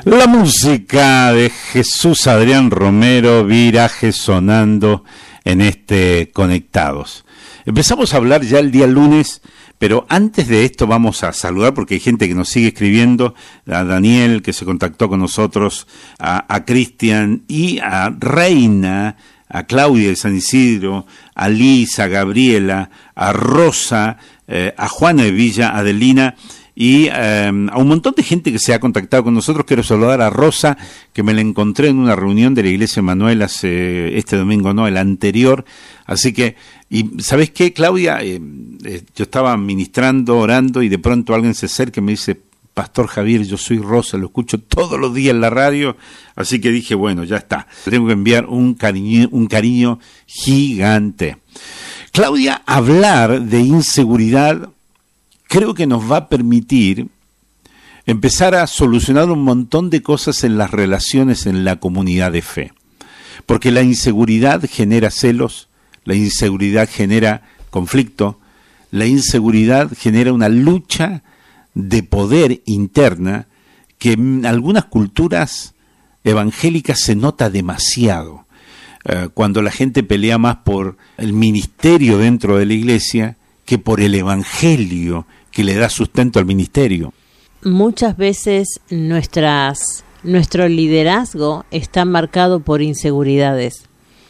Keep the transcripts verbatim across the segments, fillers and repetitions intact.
La música de Jesús Adrián Romero, Viraje sonando en este Conectados. Empezamos a hablar ya el día lunes, pero antes de esto vamos a saludar porque hay gente que nos sigue escribiendo, a Daniel que se contactó con nosotros, a, a Cristian y a Reina, a Claudia de San Isidro, a Lisa, a Gabriela, a Rosa, eh, a Juana de Villa, a Adelina y eh, a un montón de gente que se ha contactado con nosotros. Quiero saludar a Rosa, que me la encontré en una reunión de la Iglesia Emanuel hace este domingo, no, el anterior. Así que, y ¿sabes qué, Claudia? Eh, eh, yo estaba ministrando, orando, y de pronto alguien se acerca y me dice: Pastor Javier, yo soy Rosa, lo escucho todos los días en la radio. Así que dije, bueno, ya está. Tengo que enviar un cariño, un cariño gigante. Claudia, hablar de inseguridad creo que nos va a permitir empezar a solucionar un montón de cosas en las relaciones en la comunidad de fe. Porque la inseguridad genera celos, la inseguridad genera conflicto, la inseguridad genera una lucha de poder interna que en algunas culturas evangélicas se nota demasiado. Eh, cuando la gente pelea más por el ministerio dentro de la iglesia que por el evangelio que le da sustento al ministerio. Muchas veces nuestras, nuestro liderazgo está marcado por inseguridades.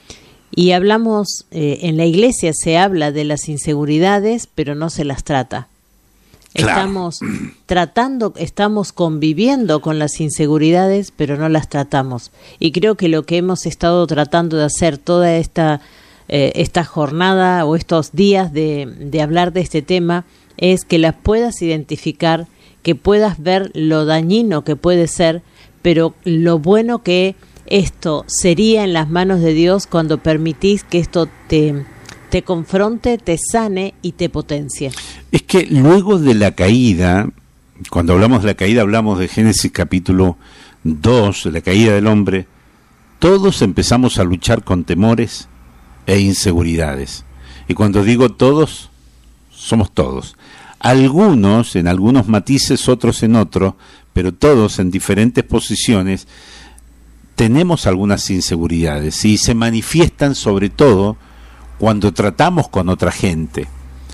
Y hablamos, eh, en la iglesia se habla de las inseguridades, pero no se las trata. Claro. Estamos tratando, estamos conviviendo con las inseguridades, pero no las tratamos. Y creo que lo que hemos estado tratando de hacer toda esta, eh, esta jornada o estos días de, de hablar de este tema es que las puedas identificar, que puedas ver lo dañino que puede ser, pero lo bueno que esto sería en las manos de Dios cuando permitís que esto te, te confronte, te sane y te potencie. Es que luego de la caída, cuando hablamos de la caída, hablamos de Génesis capítulo dos, de la caída del hombre, todos empezamos a luchar con temores e inseguridades. Y cuando digo todos, somos todos. Algunos en algunos matices, otros en otros, pero todos en diferentes posiciones, tenemos algunas inseguridades y se manifiestan sobre todo cuando tratamos con otra gente.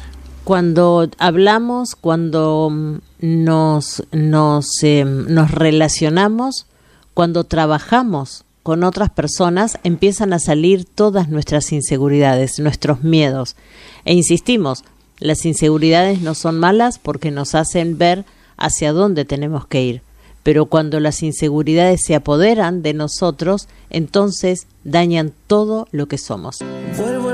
Cuando hablamos, cuando nos, nos, eh, nos relacionamos, cuando trabajamos con otras personas, empiezan a salir todas nuestras inseguridades, nuestros miedos. E insistimos, las inseguridades no son malas porque nos hacen ver hacia dónde tenemos que ir. Pero cuando las inseguridades se apoderan de nosotros, entonces dañan todo lo que somos.